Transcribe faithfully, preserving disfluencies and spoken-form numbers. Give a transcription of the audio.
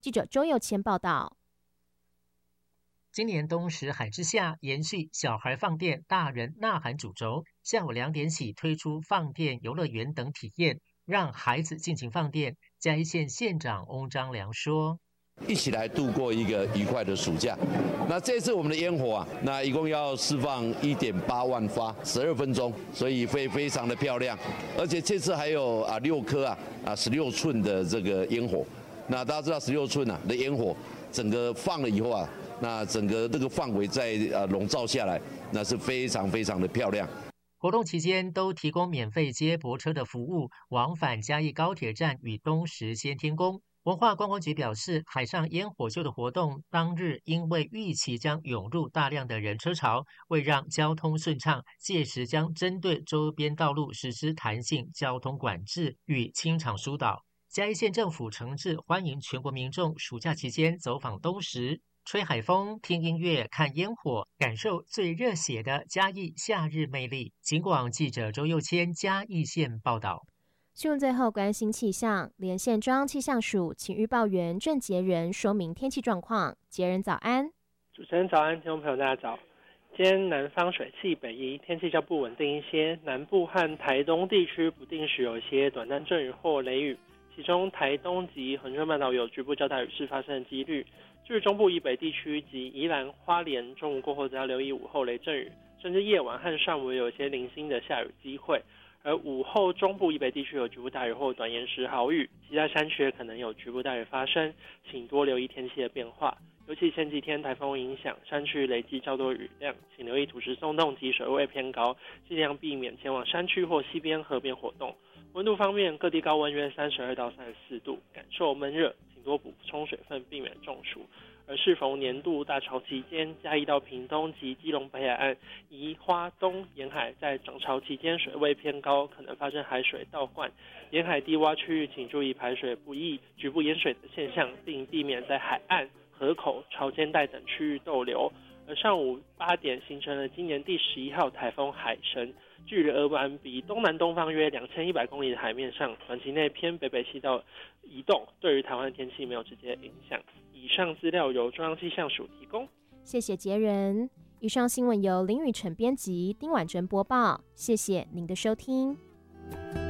记者周佑谦报道。 今年东石海之下延续小孩放电大人呐喊主轴，下午两点起推出放电游乐园等体验，让孩子尽情放电。嘉义县县长翁章良说， 一起来度过一个愉快的暑假。那这次我们的烟火啊，那一共要释放 一点八万发，十二分钟，所以会非常的漂亮。而且这次还有啊六颗啊啊十六寸的这个烟火。那大家知道十六寸啊的烟火，整个放了以后啊，那整个这个范围在呃笼罩下来，那是非常非常的漂亮。 活动期间都提供免费接驳车的服务，往返嘉义高铁站与东石先天宫。文化观光局表示，海上烟火秀的活动当日因为预期将涌入大量的人车潮，为让交通顺畅，届时将针对周边道路实施弹性交通管制与清场疏导。嘉义县政府诚挚欢迎全国民众暑假期间走访东石，吹海风、听音乐、看烟火，感受最热血的嘉义夏日魅力。警广记者周佑谦嘉义县报道。 新闻最后关心气象，连线中央气象署请预报员郑杰仁说明天气状况。杰仁早安。 主持人早安，听众朋友大家早。今天南方水汽北移，天气较不稳定一些，南部和台东地区不定时有一些短暂阵雨或雷雨，其中台东及恒春半岛有局部较大雨势发生的几率。至于中部以北地区及宜兰花莲，中午过后则要留意午后雷阵雨，甚至夜晚和上午有一些零星的下雨机会。而午后中部以北地区有局部大雨或短延时豪雨，其他山区可能有局部大雨发生，请多留意天气的变化。尤其前几天台风影响，山区累积较多雨量，请留意土石松动及水位偏高，尽量避免前往山区或溪边河边活动。温度方面，各地高温约三十二到三十四度，感受闷热，请多补充水分，避免中暑。而适逢年度大潮期间，嘉义到屏东及基隆北海岸、宜花东沿海在涨潮期间水位偏高，可能发生海水倒灌。沿海低洼区域请注意排水不易、局部淹水的现象，并避免在海岸、河口、潮间带等区域逗留。而上午八点形成了今年第十一号台风海神，距离俄湾比东南东方约两千一百公里的海面上，短期内偏北北西道移动，对于台湾的天气没有直接影响。以上资料由中央气象署提供。 谢谢杰仁。以上新闻由林宇辰编辑，丁婉珍播报。谢谢您的收听。